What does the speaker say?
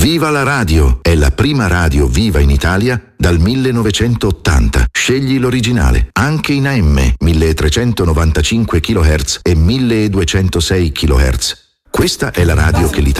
Viva la radio! È la prima radio viva in Italia dal 1980. Scegli l'originale, anche in AM, 1395 kHz e 1206 kHz. Questa è la radio che l'Italia